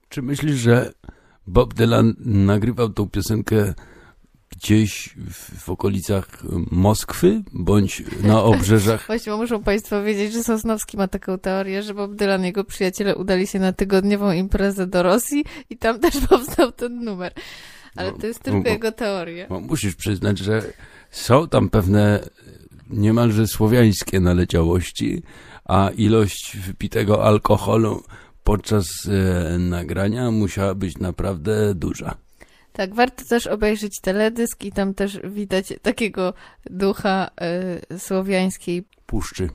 Czy myślisz, że Bob Dylan nagrywał tą piosenkę gdzieś w okolicach Moskwy, bądź na obrzeżach? Właśnie muszą Państwo wiedzieć, że Sosnowski ma taką teorię, że Bob Dylan i jego przyjaciele udali się na tygodniową imprezę do Rosji i tam też powstał ten numer. Ale to jest tylko jego teoria. Musisz przyznać, że są tam pewne niemalże słowiańskie naleciałości, a ilość wypitego alkoholu podczas nagrania musiała być naprawdę duża. Tak, warto też obejrzeć teledysk i tam też widać takiego ducha słowiańskiej puszczy.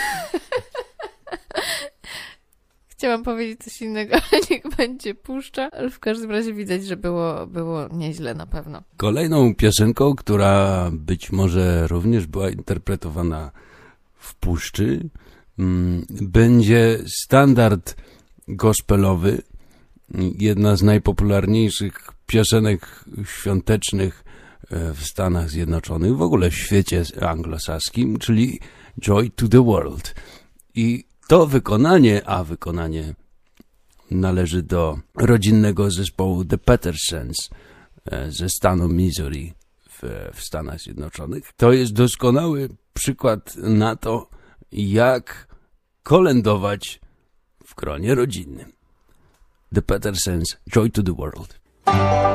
Chciałam powiedzieć coś innego, ale niech będzie puszcza, ale w każdym razie widać, że było nieźle na pewno. Kolejną piosenką, która być może również była interpretowana w puszczy, będzie standard gospelowy, jedna z najpopularniejszych piosenek świątecznych w Stanach Zjednoczonych, w ogóle w świecie anglosaskim, czyli Joy to the World. I to wykonanie należy do rodzinnego zespołu The Pattersons ze stanu Missouri w Stanach Zjednoczonych. To jest doskonały przykład na to, jak kolędować w gronie rodzinnym. The Pattersons, Joy to the World.